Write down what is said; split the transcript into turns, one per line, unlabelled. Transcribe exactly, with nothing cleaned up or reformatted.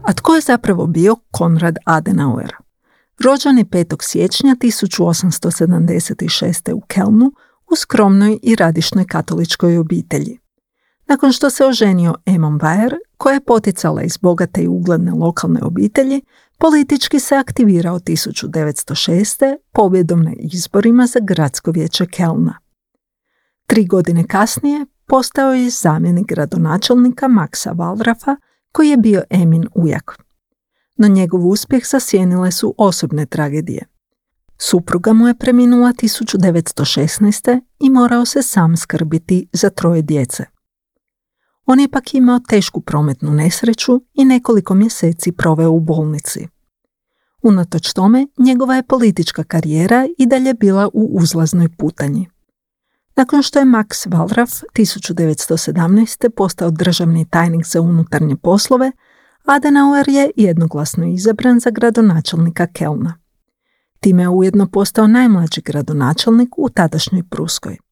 A tko je zapravo bio Konrad Adenauer? Rođen je petog siječnja tisuću osamsto sedamdeset šeste. u Kelnu u skromnoj i radišnoj katoličkoj obitelji. Nakon što se oženio Emom Weyer, koja je poticala iz bogate i ugledne lokalne obitelji, politički se aktivirao tisuću devetsto šeste. pobjedom na izborima za gradsko vijeće Kelna. Tri godine kasnije postao je zamjenik gradonačelnika Maxa Wallrafa, koji je bio Emin ujak. No njegov uspjeh zasjenile su osobne tragedije. Supruga mu je preminula tisuću devetsto šesnaeste. i morao se sam skrbiti za troje djece. On je pak imao tešku prometnu nesreću i nekoliko mjeseci proveo u bolnici. Unatoč tome, njegova je politička karijera i dalje bila u uzlaznoj putanji. Nakon što je Max Wallraff tisuću devetsto sedamnaeste. postao državni tajnik za unutarnje poslove, Adenauer je jednoglasno izabran za gradonačelnika Kelna. Time je ujedno postao najmlađi gradonačelnik u tadašnjoj Pruskoj.